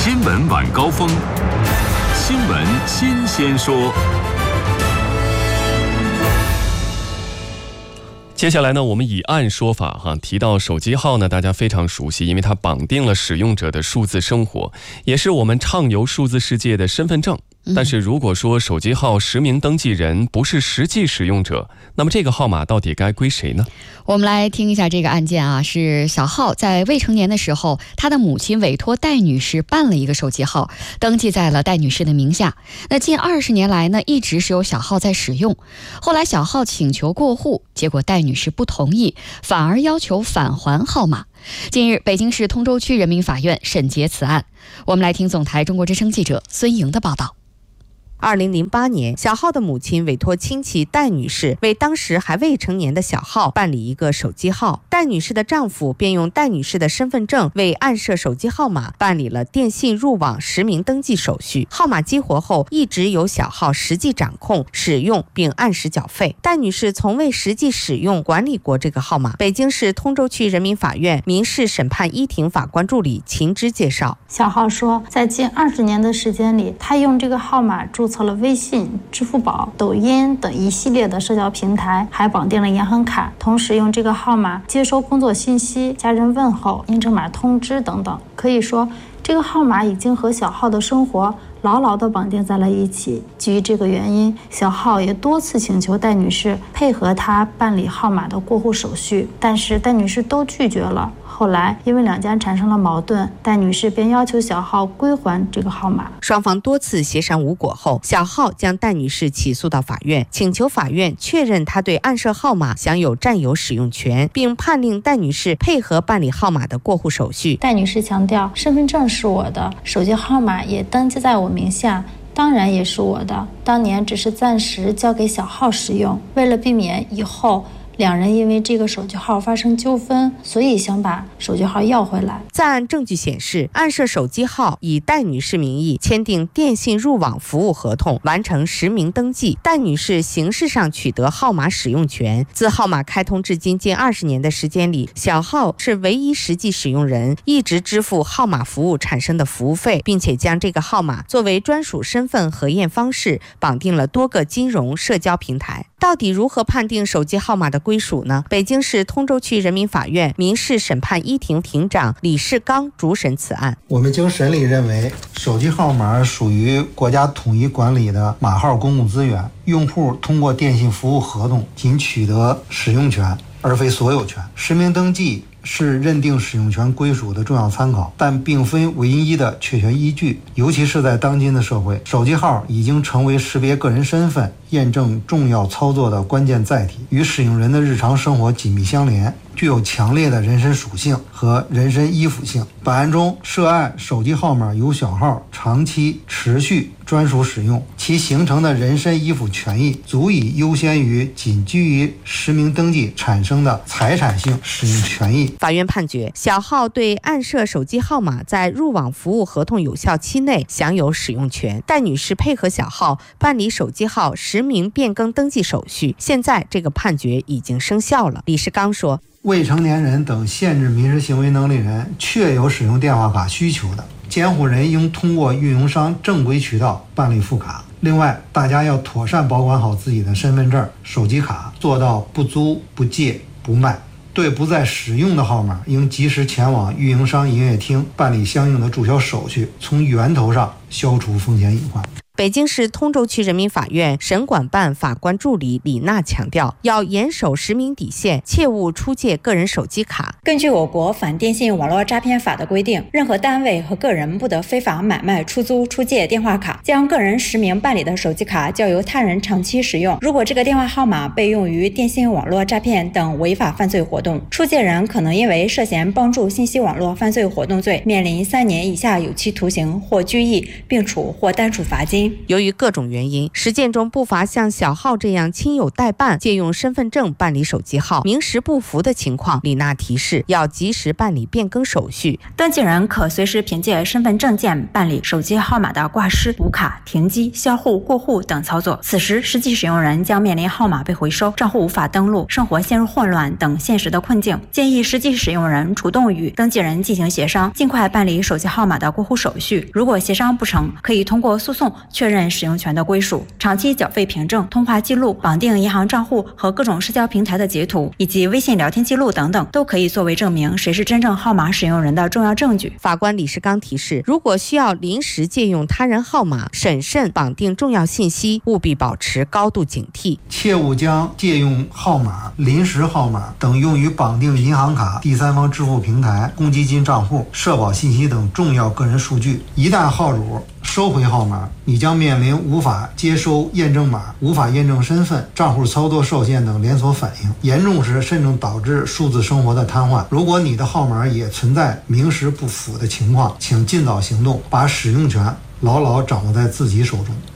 新闻晚高峰，新闻新鲜说。接下来呢，我们以案说法提到手机号呢，大家非常熟悉，因为它绑定了使用者的数字生活，也是我们畅游数字世界的身份证。但是如果说手机号实名登记人不是实际使用者，那么这个号码到底该归谁呢？ 我们来听一下这个案件是小浩在未成年的时候，他的母亲委托戴女士办了一个手机号，登记在了戴女士的名下。那近20年来呢，一直是由小浩在使用。后来小浩请求过户，结果戴女士不同意，反而要求返还号码。近日，北京市通州区人民法院审结此案。我们来听总台中国之声记者孙莹的报道。 2008年，小浩的母亲委托亲戚戴女士为当时还未成年的小浩办理一个手机号，戴女士的丈夫便用戴女士的身份证为暗设手机号码办理了电信入网实名登记手续。号码激活后，一直由小浩实际掌控、使用并按时缴费。戴女士从未实际使用管理过这个号码。北京市通州区人民法院民事审判一庭法官助理秦芝介绍， 小浩说，在近20年的时间里，他用这个号码注册了微信、支付宝、抖音等一系列的社交平台，还绑定了银行卡，同时用这个号码接收工作信息、家人问候、验证码通知等等。可以说，这个号码已经和小浩的生活牢牢地绑定在了一起。基于这个原因，小浩也多次请求戴女士配合他办理号码的过户手续，但是戴女士都拒绝了。后来因为两家产生了矛盾，戴女士便要求小浩归还这个号码。 双方多次协商无果后，小浩将戴女士起诉到法院，请求法院确认他对暗设号码享有占有使用权，并判令戴女士配合办理号码的过户手续。 戴女士强调，身份证是我的，手机号码也登记在我名下，当然也是我的，当年只是暂时交给小浩使用，为了避免以后两人因为这个手机号发生纠纷，所以想把手机号要回来。 在案证据显示，暗设手机号以戴女士名义签订电信入网服务合同，完成实名登记。戴女士形式上取得号码使用权。自号码开通至今近20年的时间里，小浩是唯一实际使用人，一直支付号码服务产生的服务费，并且将这个号码作为专属身份核验方式，绑定了多个金融社交平台。到底如何判定手机号码的归属呢？北京市通州区人民法院民事审判一庭庭长李世刚主审此案。 我们经审理认为，手机号码属于国家统一管理的码号公共资源，用户通过电信服务合同仅取得使用权，而非所有权。实名登记是认定使用权归属的重要参考，但并非唯一的确权依据。尤其是在当今的社会，手机号已经成为识别个人身份、验证重要操作的关键载体，与使用人的日常生活紧密相连，具有强烈的人身属性和人身依附性。本案中，涉案手机号码由小号长期持续专属使用，其形成的人身依附权益足以优先于仅基于实名登记产生的财产性使用权益。 法院判决，小浩对暗设手机号码在入网服务合同有效期内享有使用权。戴女士配合小浩办理手机号实名变更登记手续，现在这个判决已经生效了。李世刚说， 未成年人等限制民事行为能力人确有使用电话卡需求的，监护人应通过运营商正规渠道办理复卡。另外，大家要妥善保管好自己的身份证、手机卡，做到不租、不借、不卖。对不再使用的号码，应及时前往运营商营业厅办理相应的注销手续，从源头上消除风险隐患。 北京市通州区人民法院审管办法官助理李娜强调，要严守实名底线，切勿出借个人手机卡。 根据我国反电信网络诈骗法的规定，任何单位和个人不得非法买卖、出租、出借电话卡，将个人实名办理的手机卡交由他人长期使用。如果这个电话号码被用于电信网络诈骗等违法犯罪活动，出借人可能因为涉嫌帮助信息网络犯罪活动罪，面临3年以下有期徒刑或拘役，并处或单处罚金。 因。 由于各种原因，实践中不乏像小浩这样亲友代办借用身份证办理手机号名实不符的情况。李娜提示要及时办理变更手续， 登记人可随时凭借身份证件办理手机号码的挂失、补卡、停机、销户、过户等操作。此时实际使用人将面临号码被回收、账户无法登录、生活陷入混乱等现实的困境。建议实际使用人主动与登记人进行协商，尽快办理手机号码的过户手续。如果协商不成，可以通过诉讼确认使用权的归属。长期缴费凭证、通话记录、绑定银行账户和各种社交平台的截图，以及微信聊天记录等等，都可以作为证明谁是真正号码使用人的重要证据。 法官李世刚提示，如果需要临时借用他人号码，审慎绑定重要信息，务必保持高度警惕， 切勿将借用号码、临时号码等用于绑定银行卡、第三方支付平台、公积金账户、社保信息等重要个人数据。一旦号主收回号码，你将面临无法接收验证码、无法验证身份、账户操作受限等连锁反应，严重时甚至导致数字生活的瘫痪。如果你的号码也存在名实不符的情况，请尽早行动，把使用权牢牢掌握在自己手中。